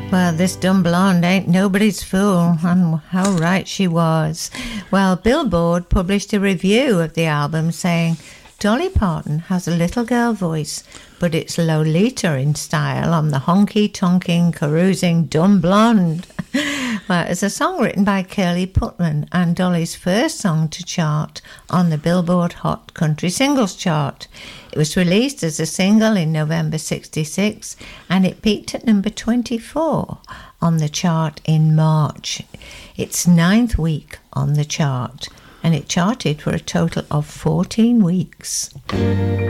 Well, this dumb blonde ain't nobody's fool, and how right she was. Well, Billboard published a review of the album saying, Dolly Parton has a little girl voice, but it's Lolita in style on the honky-tonking, carousing dumb blonde. Well, it's a song written by Curly Putman and Dolly's first song to chart on the Billboard Hot Country Singles chart. It was released as a single in November '66 and it peaked at number 24 on the chart in March. Its 9th week on the chart, and it charted for a total of 14 weeks.